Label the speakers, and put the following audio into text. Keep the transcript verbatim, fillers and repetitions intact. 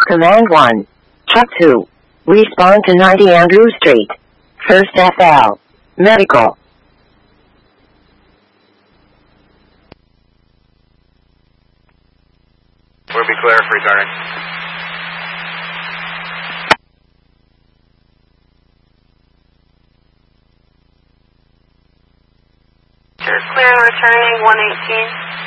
Speaker 1: Command one. Truck two. Respond to ninety Andrew Street. First F L. Medical.
Speaker 2: We'll be clear for returning.
Speaker 3: You're clear and returning one eighteen.